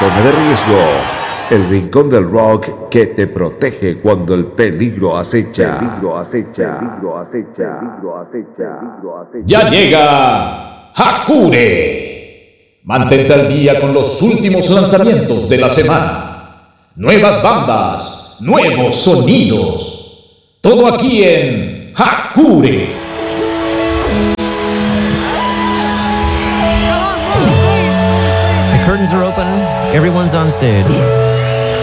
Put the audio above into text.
Zona de Riesgo, el rincón del rock que te protege cuando el peligro acecha. Ya llega Hakure. Mantente al día con los últimos lanzamientos de la semana. Nuevas bandas, nuevos sonidos. Todo aquí en Hakure. The curtains are open. Everyone's on stage.